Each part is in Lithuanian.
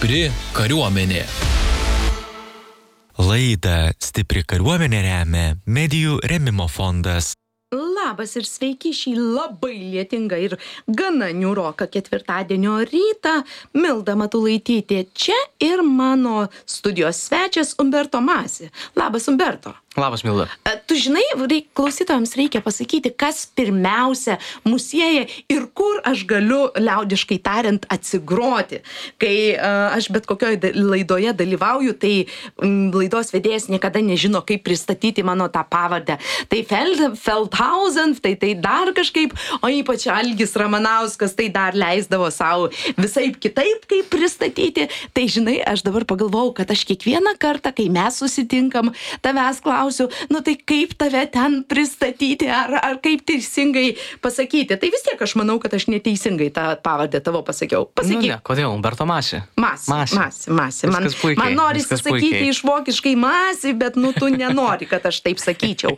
Stipri kariuomenė. Laidą Stipri kariuomenė remia Medijų rėmimo fondas. Labas ir sveiki šį labai lietingą ir gana niūroką ketvirtadienio rytą. Milda Matulaitytė čia ir mano studijos svečias Umberto Masi. Labas, Umberto. Labas, Milda. Tu žinai, klausytojams reikia pasakyti, kas pirmiausia mus sieja ir kur aš galiu, liaudiškai tariant, atsigroti. Kai aš bet kokioje laidoje dalyvauju, tai laidos vedėjas niekada nežino, kaip pristatyti mano tą pavardę. Tai Feldhausen, tai dar kažkaip, o ypač Algis Ramanauskas, tai dar leisdavo savo visaip kitaip, kaip pristatyti. Tai žinai, aš dabar pagalvojau, kad aš kiekvieną kartą, kai mes susitinkam, tavęs klausiu, nu tai kaip tave ten pristatyti, ar kaip teisingai pasakyti. Tai vis tiek aš manau, kad aš neteisingai tą pavardę tavo pasakiau. Pasakyk. Nu ne, kodėl? Umberto Masi. Masi. Man norisi sakyti iš vokiškai Masi, bet tu nenori, kad aš taip sakyčiau.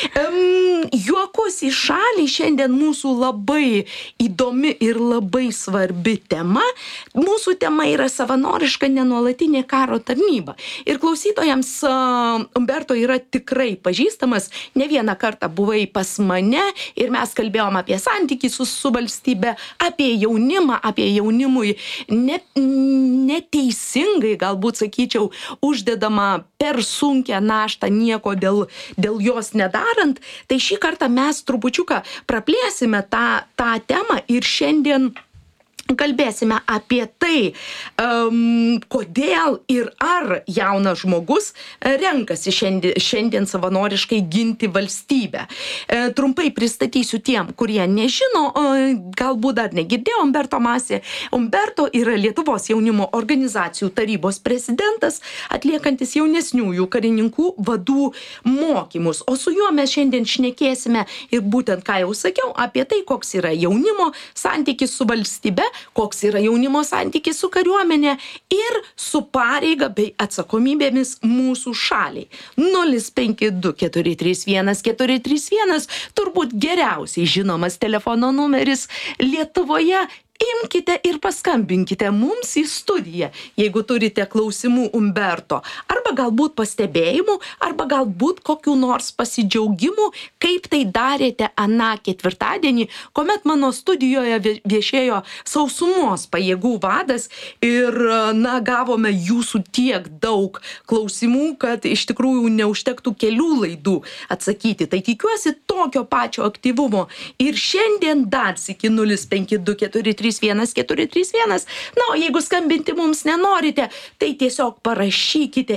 Juokus į šalį, šiandien mūsų labai įdomi ir labai svarbi tema. Mūsų tema yra savanoriška nenuolatinė karo tarnyba. Ir klausytojams Umberto yra tikrai pažįstamas. Ne vieną kartą buvai pas mane ir mes kalbėjom apie santykį su valstybe, apie jaunimą, apie jaunimui neteisingai, galbūt sakyčiau, uždedama per sunkią naštą nieko dėl jos nedarant. Tai šį kartą mes trupučiuką praplėsime tą temą ir šiandien kalbėsime apie tai, kodėl ir ar jaunas žmogus renkasi šiandien savanoriškai ginti valstybę. Trumpai pristatysiu tiem, kurie nežino, galbūt dar negirdėjo Umberto Masi. Umberto yra Lietuvos jaunimo organizacijų tarybos prezidentas, atliekantis jaunesniųjų karininkų vadų mokymus. O su juo mes šiandien šnekėsime ir būtent, ką jau sakiau, apie tai, koks yra jaunimo santykis su valstybe, koks yra jaunimo santykis su kariuomenė ir su pareiga bei atsakomybėmis mūsų šaliai. 052 431 431 turbūt geriausiai žinomas telefono numeris Lietuvoje. Imkite ir paskambinkite mums į studiją, jeigu turite klausimų Umberto, arba galbūt pastebėjimų, arba galbūt kokių nors pasidžiaugimų, kaip tai darėte aną ketvirtadienį, kuomet mano studijoje viešėjo sausumos pajėgų vadas ir, gavome jūsų tiek daug klausimų, kad iš tikrųjų neužtektų kelių laidų atsakyti. Tai tikiuosi tokio pačio aktyvumo. Ir šiandien dar sykį 052 431 431. O jeigu skambinti mums nenorite, tai tiesiog parašykite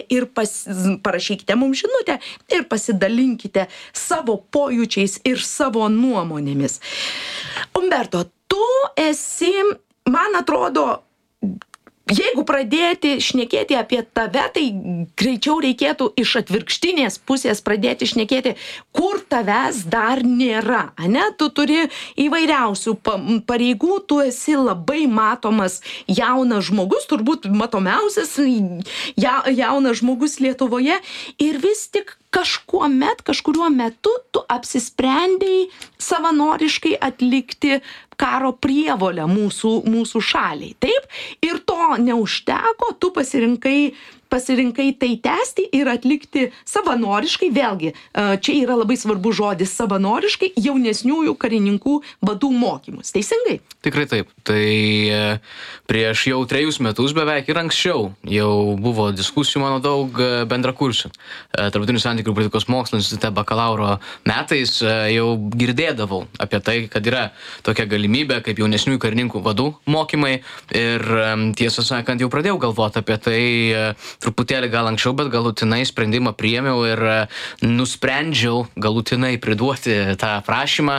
mums žinutę ir pasidalinkite savo pojūčiais ir savo nuomonėmis. Umberto, tu esi, man atrodo, jeigu pradėti šnekėti apie tave, tai greičiau reikėtų iš atvirkštinės pusės pradėti šnekėti, kur tavęs dar nėra, ane? Tu turi įvairiausių pareigų, tu esi labai matomas jaunas žmogus, turbūt matomiausias jaunas žmogus Lietuvoje ir vis tik kažkuriuo metu tu apsisprendei savanoriškai atlikti karo prievolę mūsų šaliai, taip? Ir to neužteko, tu pasirinkai tai tęsti ir atlikti savanoriškai, vėlgi, čia yra labai svarbus žodis savanoriškai, jaunesniųjų karininkų vadų mokymus. Teisingai? Tikrai taip. Tai prieš jau 3 metus beveik ir anksčiau jau buvo diskusijų, mano daug bendrakursių. Tarptautinių santykių ir politikos mokslų institute bakalauro metais jau girdėdavau apie tai, kad yra tokia galimybė kaip jaunesniųjų karininkų vadų mokymai ir tiesą sakant jau pradėjau galvoti apie tai truputėlį gal anksčiau, bet galutinai sprendimą priėmiau ir nusprendžiau galutinai priduoti tą prašymą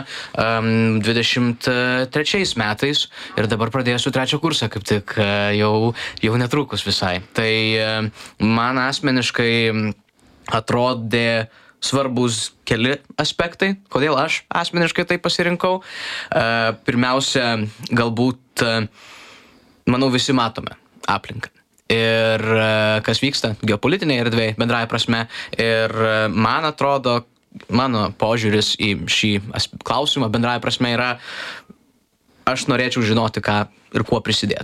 23 metais ir dabar pradėsiu 3 kursą, kaip tik jau netrukus visai. Tai man asmeniškai atrodė svarbus keli aspektai, kodėl aš asmeniškai tai pasirinkau. Pirmiausia, galbūt, manau, visi matome aplinką. Ir kas vyksta geopolitinėje erdvėje, bendraja prasme. Ir man atrodo, mano požiūris į šį klausimą bendraja prasme yra, aš norėčiau žinoti, ką ir kuo prisidėti.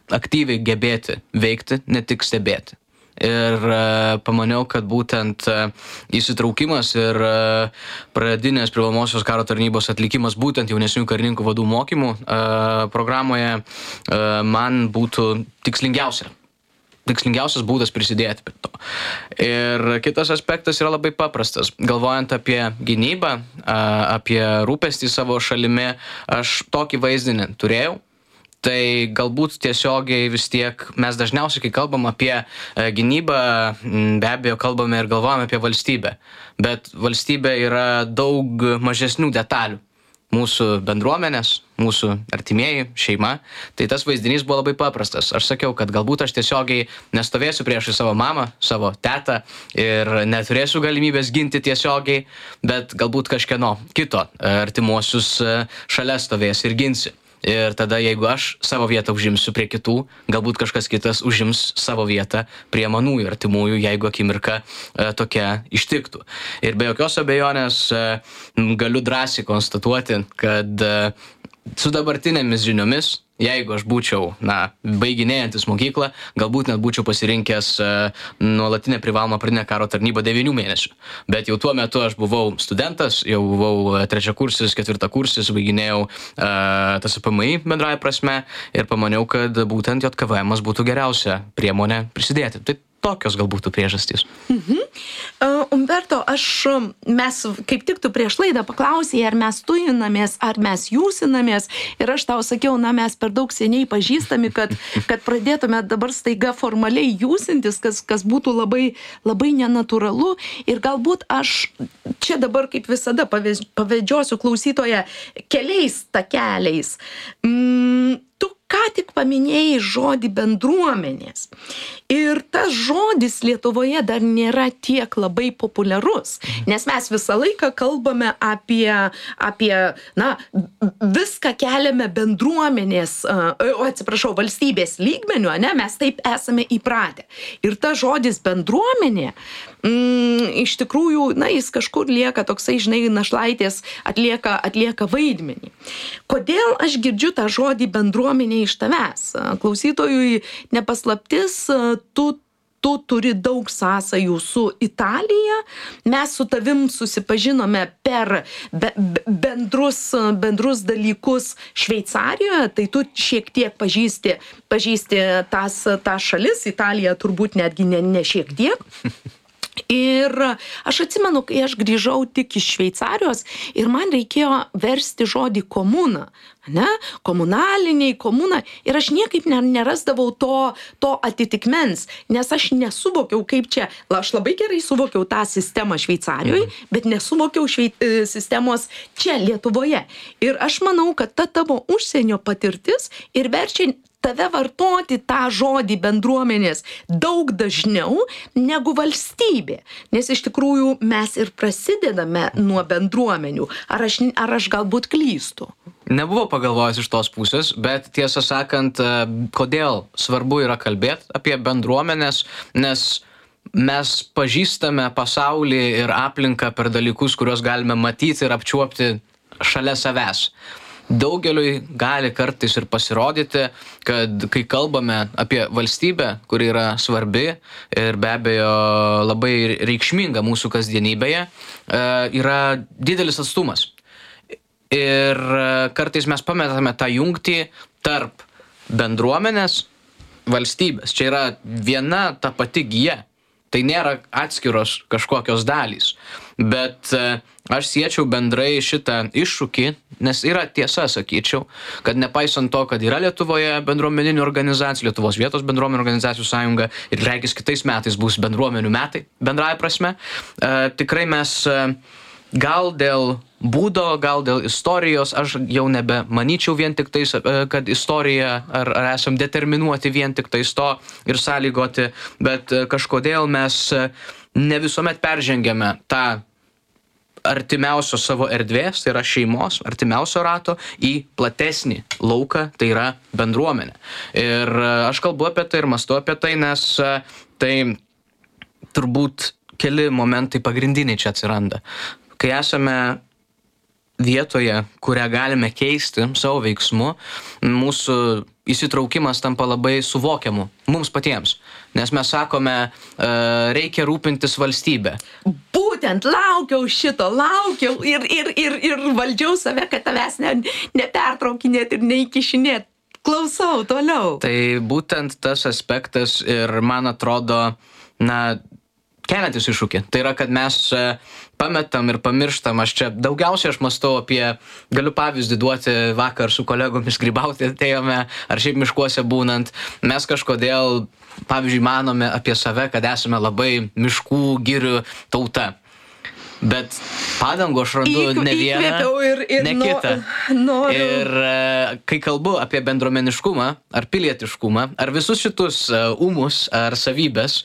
aktyviai gebėti veikti, ne tik stebėti. Ir pamaniau, kad būtent įsitraukimas ir pradinės privalomosios karo tarnybos atlikimas būtent jaunesnių karininkų vadų mokymų programoje man būtų tikslingiausias būdas prisidėti prie to. Ir kitas aspektas yra labai paprastas. Galvojant apie gynybą, apie rūpestį savo šalimi, aš tokį vaizdinį turėjau. Tai galbūt tiesiogiai vis tiek mes dažniausiai, kai kalbam apie gynybą, be abejo kalbame ir galvojame apie valstybę. Bet valstybė yra daug mažesnių detalių. Mūsų bendruomenės, mūsų artimieji, šeima. Tai tas vaizdinys buvo labai paprastas. Aš sakiau, kad galbūt aš tiesiogiai nestovėsiu priešai savo mamą, savo tetą ir neturėsiu galimybės ginti tiesiogiai, bet galbūt kažkieno kito artimuosius šalia stovės ir ginsi. Ir tada, jeigu aš savo vietą užimsiu prie kitų, galbūt kažkas kitas užims savo vietą prie manųjų artimųjų, jeigu akimirka tokia ištiktų. Ir be jokios abejonės galiu drąsiai konstatuoti, kad su dabartinėmis žiniomis, jeigu aš būčiau, baiginėjantis mokyklą, galbūt net būčiau pasirinkęs nuolatinę privalomą pradinę karo tarnybą 9 mėnesių. Bet jau tuo metu aš buvau studentas, jau buvau trečiakursis, ketvirtakursis, baiginėjau TSPMI bendraja prasme ir pamaniau, kad būtent JKVM būtų geriausia priemonė prisidėti. Tai tokios galbūt priežastys. Umberto, mes kaip tik tu prieš laidą paklausėjai, ar mes tujinamės, ar mes jūsinamės, ir aš tau sakiau, mes per daug seniai pažįstami, kad pradėtume dabar staiga formaliai jūsintis, kas būtų labai, labai nenatūralu, ir galbūt aš čia dabar kaip visada pavedžiosiu klausytoją keliais takeliais. Tu ką tik paminėjai žodį bendruomenės. Ir tas žodis Lietuvoje dar nėra tiek labai populiarus, nes mes visą laiką kalbame apie viską keliame bendruomenės, valstybės lygmeniu, mes taip esame įpratę. Ir tas žodis bendruomenė, iš tikrųjų, jis kažkur lieka toksai, našlaitės atlieka vaidmenį. Kodėl aš girdžiu tą žodį bendruomenė iš tavęs? Klausytojui nepaslaptis, tu turi daug sąsajų su Italija. Mes su tavim susipažinome per bendrus dalykus Šveicarijoje, tai tu šiek tiek pažįsti tą šalis, Italija turbūt netgi ne šiek tiek. Ir aš atsimenu, kai aš grįžau tik iš Šveicarijos ir man reikėjo versti žodį komuna, komunaliniai, komuna, ir aš niekaip nerasdavau to atitikmens, nes aš nesuvokiau, kaip čia, aš labai gerai suvokiau tą sistemą Šveicarijoje, bet nesuvokiau sistemos čia Lietuvoje. Ir aš manau, kad ta tavo užsienio patirtis ir verčia tave vartoti tą žodį bendruomenės daug dažniau negu valstybė. Nes iš tikrųjų mes ir prasidedame nuo bendruomenių. Ar aš galbūt klystu? Nebuvau pagalvojęs iš tos pusės, bet tiesą sakant, kodėl svarbu yra kalbėti apie bendruomenės, nes mes pažįstame pasaulį ir aplinką per dalykus, kuriuos galime matyti ir apčiuopti šalia savęs. Daugeliui gali kartais ir pasirodyti, kad kai kalbame apie valstybę, kuri yra svarbi ir be abejo labai reikšminga mūsų kasdienybėje, yra didelis atstumas. Ir kartais mes pametame tą jungtį tarp bendruomenės, valstybės. Čia yra viena ta pati gija. Tai nėra atskiros kažkokios dalys. Bet aš siečiau bendrai šitą iššūkį, nes yra tiesa, sakyčiau, kad nepaisant to, kad yra Lietuvoje bendruomeninių organizacijų, Lietuvos vietos bendruomenių organizacijų sąjunga ir regis kitais metais bus bendruomenių metai, bendraja prasme, tikrai mes gal dėl būdo, gal dėl istorijos, aš jau nebemanyčiau vien tik tais, kad istorija ar esam determinuoti vien tik tais to ir sąlygoti, bet kažkodėl mes ne visuomet peržengiame tą artimiausio savo erdvės, tai yra šeimos, artimiausio rato, į platesnį lauką, tai yra bendruomenė. Ir aš kalbu apie tai ir mąstu apie tai, nes tai turbūt keli momentai pagrindiniai čia atsiranda. Kai esame vietoje, kurią galime keisti savo veiksmu, mūsų įsitraukimas tampa labai suvokiamu mums patiems. Nes mes sakome, reikia rūpintis valstybę. Būtent laukiau ir valdžiau save, kad tavęs nepertraukinėt ir neįkišinėt. Klausau toliau. Tai būtent tas aspektas ir man atrodo, keliantis iššūkį. Tai yra, kad mes pametam ir pamirštam. Daugiausiai aš mąstau apie, galiu pavyzdį duoti, vakar su kolegomis grybauti atėjome, ar šiaip miškuose būnant. Mes kažkodėl, pavyzdžiui, manome apie save, kad esame labai miškų, girių tauta. Bet padangų aš randu ne vieną, ne kitą. Ir kai kalbu apie bendruomeniškumą, ar pilietiškumą, ar visus šitus ūmus, ar savybės,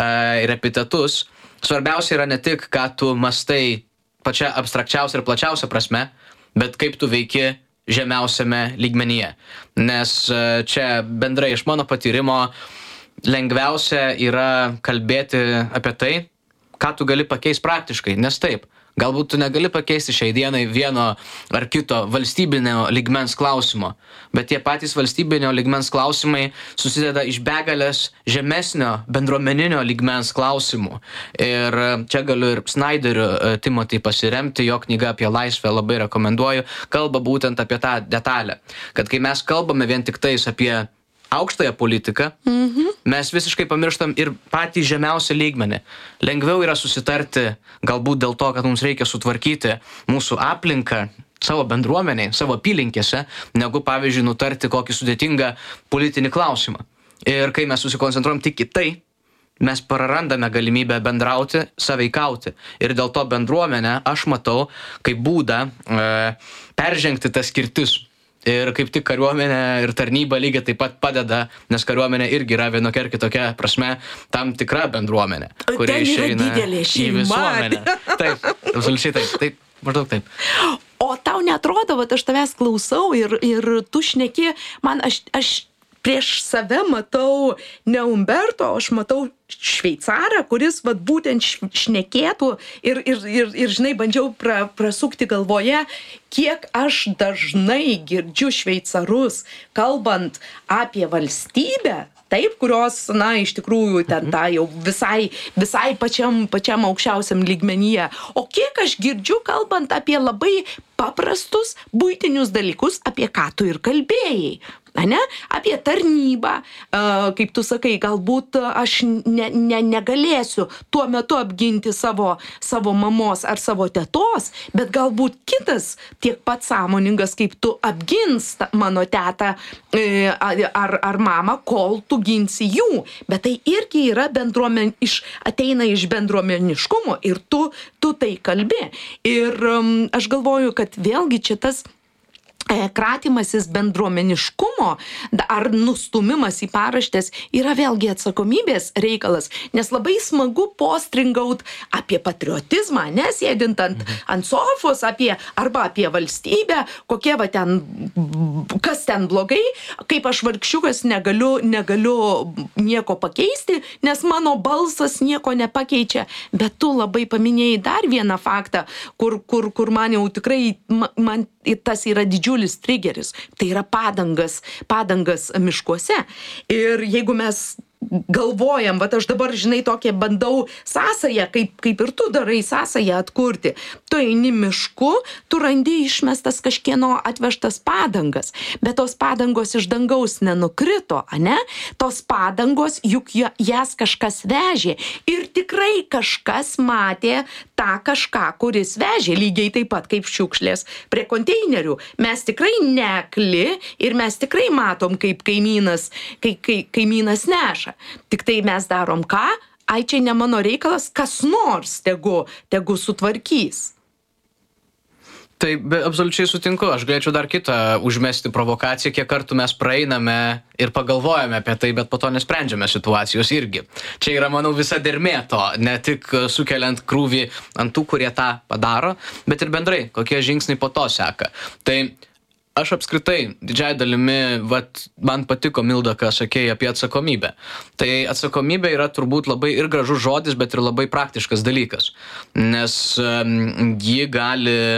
ir epitetus, svarbiausia yra ne tik, ką tu mastai pačia abstrakčiausia ir plačiausia prasme, bet kaip tu veiki žemiausiame lygmenyje. Nes čia bendrai iš mano patyrimo lengviausia yra kalbėti apie tai, ką tu gali pakeisti praktiškai, nes taip, galbūt tu negali pakeisti šiai dienai vieno ar kito valstybinio lygmens klausimo, bet tie patys valstybinio lygmens klausimai susideda iš begalės žemesnio bendruomeninio lygmens klausimų. Ir čia galiu ir Snaideriu Timothy pasiremti, jo knyga apie laisvę labai rekomenduoju, kalba būtent apie tą detalę, kad kai mes kalbame vien tik tais apie aukštąją politiką, mes visiškai pamirštam ir patį žemiausią lygmenį. Lengviau yra susitarti, galbūt dėl to, kad mums reikia sutvarkyti mūsų aplinką, savo bendruomeniai, savo apylinkėse, negu, pavyzdžiui, nutarti kokį sudėtingą politinį klausimą. Ir kai mes susikoncentruojam tik į tai, mes prarandame galimybę bendrauti, sąveikauti. Ir dėl to bendruomenę aš matau kaip būdą peržengti tas skirtis. Ir kaip tik kariuomenė ir tarnyba lygiai taip pat padeda, nes kariuomenė irgi yra vienokia ir kitokia prasme tam tikra bendruomenė, kuri išeina į visuomenę. Taip, absoliučiai taip. Taip, maždaug taip. O tau neatrodo, kad aš tavęs klausau ir tu šneki, aš prieš save matau ne Umberto, aš matau šveicarą, kuris būtent šnekėtų ir žinai, bandžiau prasukti galvoje, kiek aš dažnai girdžiu šveicarus, kalbant apie valstybę, taip, kurios, iš tikrųjų, ten tą jau visai pačiam aukščiausiam lygmenyje. O kiek aš girdžiu, kalbant apie labai paprastus buitinius dalykus, apie ką tu ir kalbėjai. Apie tarnybą, kaip tu sakai, galbūt aš negalėsiu tuo metu apginti savo mamos ar savo tetos, bet galbūt kitas tiek pat sąmoningas, kaip tu apgins mano tetą ar mamą, kol tu ginsi jų. Bet tai irgi yra ateina iš bendruomeniškumo ir tu tai kalbi. Ir aš galvoju, kad vėlgi čia tas kratymasis bendruomeniškumo ar nustumimas į paraštės yra vėlgi atsakomybės reikalas, nes labai smagu postringaut apie patriotizmą, sėdint ant sofos, arba apie valstybę, kokie kas ten blogai, kaip aš vargšiukas negaliu nieko pakeisti, nes mano balsas nieko nepakeičia, bet tu labai paminėjai dar vieną faktą, kur man jau tikrai, man tas yra didžiulis trigeris, tai yra padangas miškuose. Ir jeigu mes galvojam, aš dabar, žinai, tokią bandau sąsają, kaip ir tu darai sąsają atkurti. Tu eini mišku, tu randi išmestas kažkieno atvežtas padangas, bet tos padangos iš dangaus nenukrito, Tos padangos, juk jas kažkas vežė. Ir tikrai kažkas matė tą kažką, kuris vežė, lygiai taip pat kaip šiukšlės prie konteinerių. Mes tikrai neakli ir mes tikrai matom, kaip kaimynas neša. Tik tai mes darom ką? Čia ne mano reikalas, kas nors tegu sutvarkys. Tai absoliučiai sutinku, aš galėčiau dar kitą užmesti provokaciją, kiek kartų mes praeiname ir pagalvojame apie tai, bet po to nesprendžiame situacijos irgi. Čia yra, manau, visa dermė to, ne tik sukeliant krūvį ant tų, kurie tą padaro, bet ir bendrai, kokie žingsniai po to seka. Tai aš apskritai, didžiai dalimi, man patiko, Milda, ką sakėjai apie atsakomybę. Tai atsakomybė yra turbūt labai ir gražus žodis, bet ir labai praktiškas dalykas, nes ji gali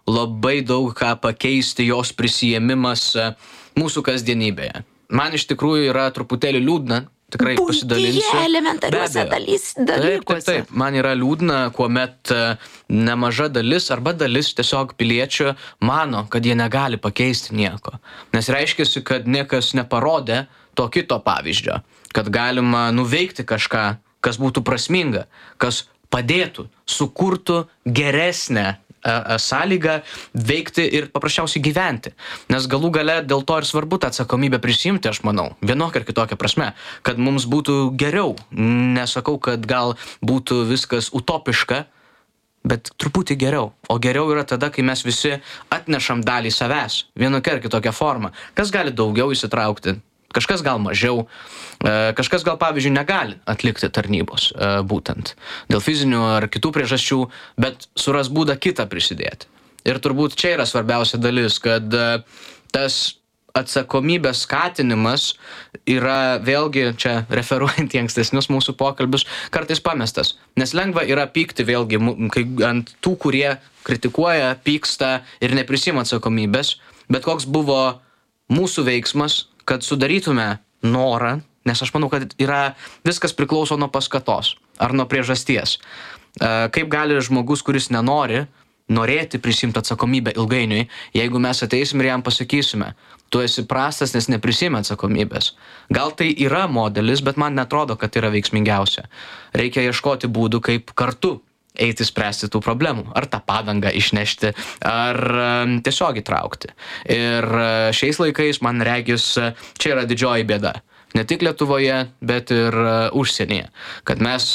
labai daug ką pakeisti jos prisijėmimas mūsų kasdienybėje. Man iš tikrųjų yra truputėlį liūdna, tikrai pasidalinsiu. Buityje elementariuose dalykuose. Taip. Man yra liūdna, kuomet nemaža dalis arba dalis tiesiog piliečių mano, kad jie negali pakeisti nieko. Nes reiškiasi, kad niekas neparodė to kito pavyzdžio, kad galima nuveikti kažką, kas būtų prasminga, kas padėtų, sukurtų geresnę sąlygą veikti ir paprasčiausiai gyventi. Nes galų gale dėl to ir svarbu tą atsakomybę prisimti, aš manau, vienokia ir kitokia prasme, kad mums būtų geriau. Nesakau, kad gal būtų viskas utopiška, bet truputį geriau. O geriau yra tada, kai mes visi atnešam dalį savęs, vienokia ir kitokia forma. Kas gali daugiau įsitraukti, kažkas gal mažiau, kažkas gal, pavyzdžiui, negali atlikti tarnybos būtent dėl fizinių ar kitų priežasčių, bet suras būdą kitą prisidėti. Ir turbūt čia yra svarbiausia dalis, kad tas atsakomybės skatinimas yra vėlgi, čia referuojant į ankstesnius mūsų pokalbius, kartais pamestas. Nes lengva yra pykti vėlgi ant tų, kurie kritikuoja, pyksta ir neprisima atsakomybės, bet koks buvo mūsų veiksmas, kad sudarytume norą, nes aš manau, kad viskas priklauso nuo paskatos ar nuo priežasties. Kaip gali žmogus, kuris nenori, norėti prisimti atsakomybę ilgainiui, jeigu mes ateisim ir jam pasakysime, tu esi prastas, nes neprisimi atsakomybės. Gal tai yra modelis, bet man netrodo, kad tai yra veiksmingiausia. Reikia ieškoti būdų, kaip kartu eiti spręsti tų problemų. Ar tą padangą išnešti, ar tiesiog įtraukti. Ir šiais laikais, man regis, čia yra didžioji bėda. Ne tik Lietuvoje, bet ir užsienyje. Kad mes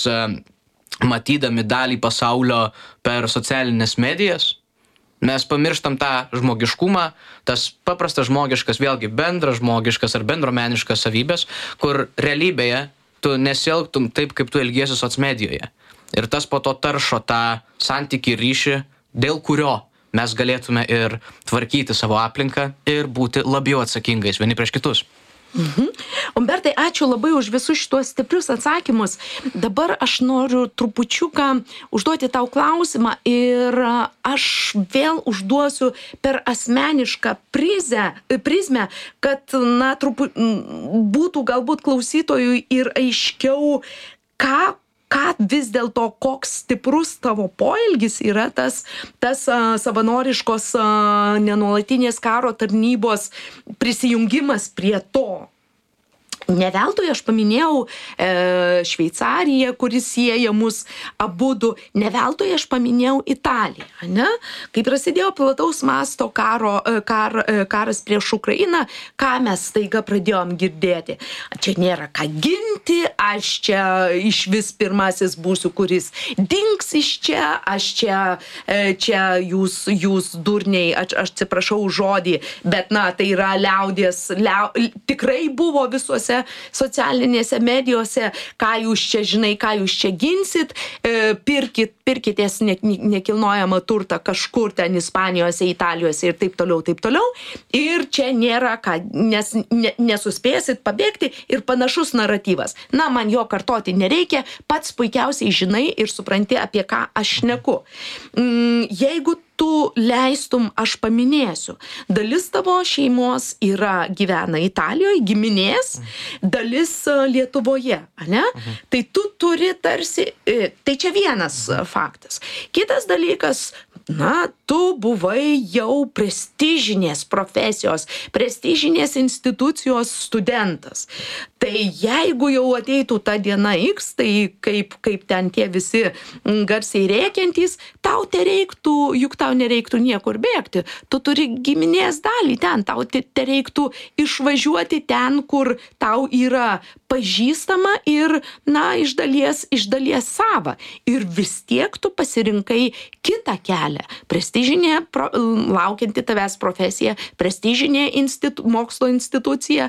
matydami dalį pasaulio per socialinės medijas, mes pamirštam tą žmogiškumą, tas paprastas žmogiškas, vėlgi bendras žmogiškas ar bendromeniškas savybės, kur realybėje tu nesielgtum taip, kaip tu elgiesi socmedijoje. Ir tas po to taršo tą santykį ryšį, dėl kurio mes galėtume ir tvarkyti savo aplinką ir būti labiau atsakingais vieni prieš kitus. Umbertai, ačiū labai už visus šitos stiprius atsakymus. Dabar aš noriu trupučiuką užduoti tau klausimą ir aš vėl užduosiu per asmenišką prizmę, kad būtų galbūt klausytojui ir aiškiau, ką vis dėlto, koks stiprus tavo poelgis yra tas savanoriškos nenuolatinės karo tarnybos prisijungimas prie to. Ne veltui aš paminėjau Šveicariją, kuris sieja mus abudu, ne veltui aš paminėjau Italiją, ne? Kai prasidėjo plataus masto karas prieš Ukrainą, ką mes staiga pradėjom girdėti? Čia nėra ką ginti, aš čia išvis pirmasis būsiu, kuris dings iš čia, aš čia jūs durniai, aš atsiprašau žodį, bet tai yra liaudies, tikrai buvo visuose socialinėse medijose, ką jūs čia žinai, ką jūs čia ginsit, pirkitės nekilnojamą turtą kažkur ten Ispanijose, Italijose ir taip toliau. Ir čia nėra ką, nes nesuspėsit pabėgti ir panašus naratyvas. Man jo kartoti nereikia, pats puikiausiai žinai ir supranti, apie ką aš šneku. Jeigu tu leistum, aš paminėsiu. Dalis tavo šeimos gyvena Italijoje, giminės, dalis Lietuvoje, ane? Tai tu turi tarsi, tai čia vienas faktas. Kitas dalykas, tu buvai jau prestižinės profesijos, prestižinės institucijos studentas. Tai jeigu jau ateitų ta diena X, tai kaip ten tie visi garsiai rėkiantys, tau juk tau nereiktų niekur bėgti. Tu turi giminės dalį ten, tau tereiktų išvažiuoti ten, kur tau yra pažįstama ir, iš dalies sava. Ir vis tiek tu pasirinkai kitą kelią. Prestižinė, laukianti tavęs profesija, prestižinė mokslo institucija,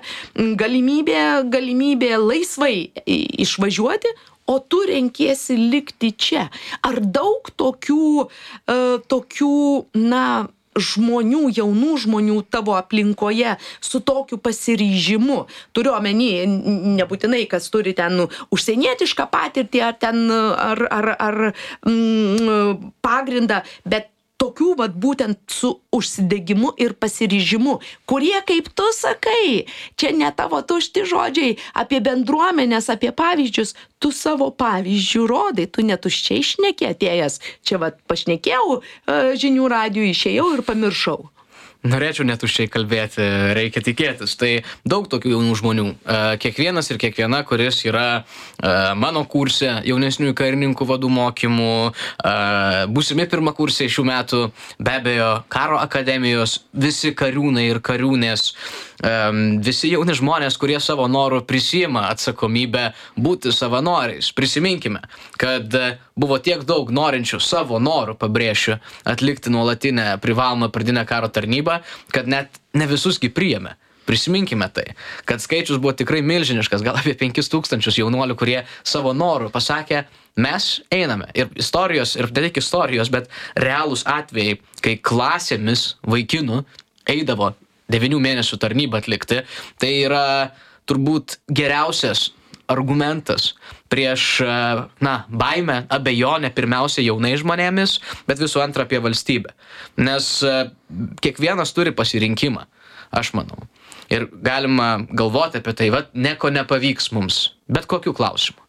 galimybė laisvai išvažiuoti, o tu renkiesi likti čia. Ar daug tokių žmonių, jaunų žmonių tavo aplinkoje su tokiu pasiryžimu? Turiu omeny, nebūtinai, kas turi ten užsienietišką patirtį ar ten ar pagrindą, bet tokių vat būtent su užsidegimu ir pasiryžimu, kurie, kaip tu sakai, čia ne tavo tušti žodžiai apie bendruomenės, apie pavyzdžius, tu savo pavyzdžių rodai, tu netuščiai šneki atėjęs, čia vat pašnekėjau žinių radijui, išėjau ir pamiršau. Norėčiau netuščiai kalbėti, reikia tikėtis. Tai daug tokių jaunų žmonių. Kiekvienas ir kiekviena, kuris yra mano kurse, jaunesniųjų karininkų vadų mokymų, būsimi pirmakursiai šių metų, be abejo, karo akademijos, visi kariūnai ir kariūnės, visi jauni žmonės, kurie savo norų prisiima atsakomybę būti savanoriais. Prisiminkime, kad buvo tiek daug norinčių savo norų, pabrėšiu, atlikti nuolatinę privalomą pradinę karo tarnybą, kad net ne visusgi priėmė. Prisiminkime tai, kad skaičius buvo tikrai milžiniškas, gal apie 5000 jaunuolių, kurie savo norų pasakė, mes einame. Ir istorijos, ir ne tik istorijos, bet realūs atvejai, kai klasėmis vaikinų eidavo 9 mėnesių tarnybą atlikti, tai yra turbūt geriausias argumentas prieš, baimę, abejonę pirmiausia jaunai žmonėmis, bet visų antra apie valstybę. Nes kiekvienas turi pasirinkimą, aš manau. Ir galima galvoti apie tai, nieko nepavyks mums, bet kokių klausimų.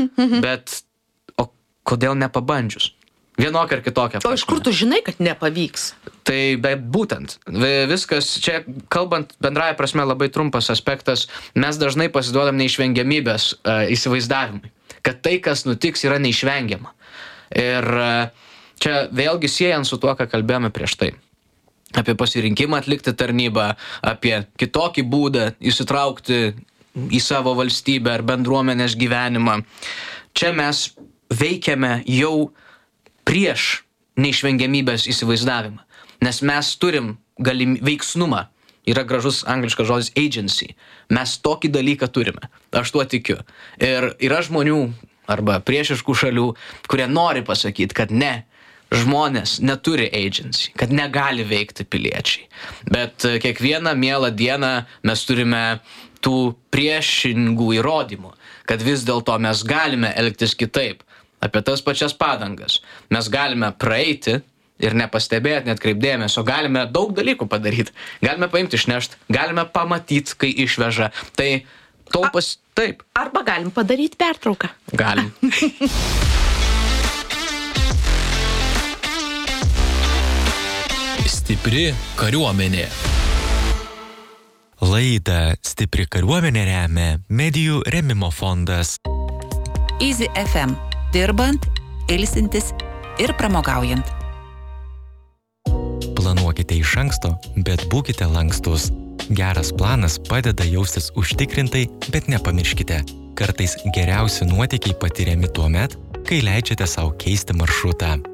Bet o kodėl nepabandžius? Vienokia ar kitokia. O iš kur tu žinai, kad nepavyks? Tai būtent, viskas, čia kalbant bendraja prasme labai trumpas aspektas, mes dažnai pasiduodam neišvengiamybės įsivaizdavimui, kad tai, kas nutiks, yra neišvengiama. Ir čia vėlgi siejant su tuo, ką kalbėjome prieš tai. Apie pasirinkimą atlikti tarnybą, apie kitokį būdą įsitraukti į savo valstybę ar bendruomenės gyvenimą. Čia mes veikiame jau prieš neišvengiamybės įsivaizdavimą, nes mes turim veiksnumą, yra gražus angliškas žodis agency, mes tokį dalyką turime, aš tuo tikiu. Ir yra žmonių arba priešiškų šalių, kurie nori pasakyti, kad ne, žmonės neturi agency, kad negali veikti piliečiai. Bet kiekvieną mielą dieną mes turime tų priešingų įrodymų, kad vis dėlto mes galime elgtis kitaip. Apie tas pačias padangas. Mes galime praeiti ir nepastebėti, net kreipdėmėsio, galime daug dalykų padaryti. Galime paimti išnešti, galime pamatyti, kai išveža. Tai taip. Arba galim padaryti pertrauką. Galim. Stipri kariuomenė. Laidą Stipri kariuomenė remia Medijų rėmimo fondas. Easy FM. Dirbant, ilsintis ir pramogaujant. Planuokite iš anksto, bet būkite lankstus. Geras planas padeda jaustis užtikrintai, bet nepamirškite. Kartais geriausi nuotykiai patiriami tuomet, kai leidžiate sau keisti maršrutą.